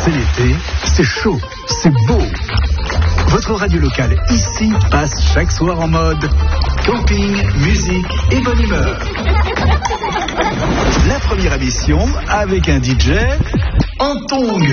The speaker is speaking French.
C'est l'été, c'est chaud, c'est beau. Votre radio locale ici passe chaque soir en mode camping, musique et bonne humeur. La première émission avec un DJ en tongs.